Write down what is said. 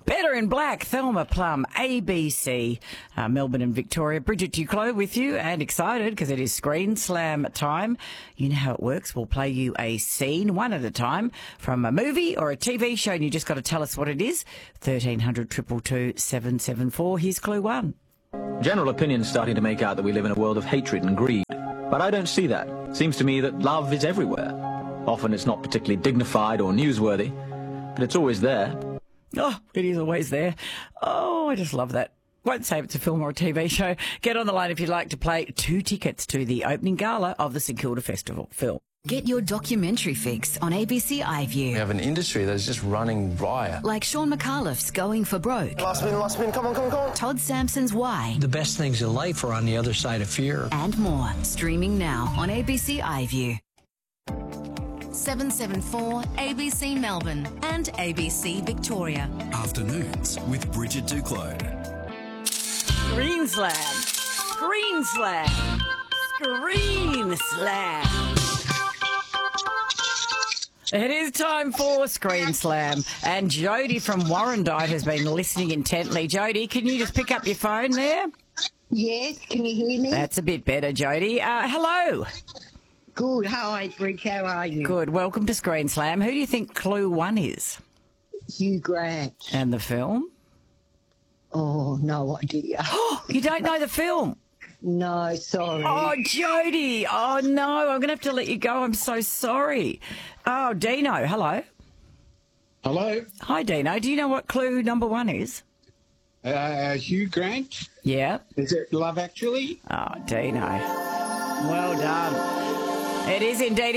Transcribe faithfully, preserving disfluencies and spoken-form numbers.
Better in Black, Thelma Plum, A B C, uh, Melbourne and Victoria. Bridget Duclos with you, and excited because it is Screen Slam time. You know how it works. We'll play you a scene, one at a time, from a movie or a T V show, and you just got to tell us what it is. thirteen hundred, two two two, seven seven four. Here's clue one. General opinion's starting to make out that we live in a world of hatred and greed. But I don't see that. Seems to me that love is everywhere. Often it's not particularly dignified or newsworthy, but it's always there. Oh, it is always there. Oh, I just love that. Won't say if it's a film or a T V show. Get on the line if you'd like to play two tickets to the opening gala of the St Kilda Festival. Phil. Get your documentary fix on A B C iView. We have an industry that is just running riot. Like Sean McAuliffe's Going for Broke. Last spin, last spin, come on, come on, come on. Todd Sampson's Why. The best things in life are on the other side of fear. And more. Streaming now on A B C iView. seven seven four A B C Melbourne and A B C Victoria. Afternoons with Bridget Duclos. Screen Slam. Screen Slam. Screen Slam. It is time for Screen Slam. And Jody from Warrandyte has been listening intently. Jody, can you just pick up your phone there? Yes, can you hear me? That's a bit better, Jody. Uh, hello. Good. Hi, Bridge. How are you? Good. Welcome to Screen Slam. Who do you think clue one is? Hugh Grant. And the film? Oh, no idea. You don't know the film? No, sorry. Oh, Jody. Oh, no. I'm going to have to let you go. I'm so sorry. Oh, Dino. Hello. Hello. Hi, Dino. Do you know what clue number one is? Uh, Hugh Grant. Yeah. Is it Love Actually? Oh, Dino. Well done. It is indeed.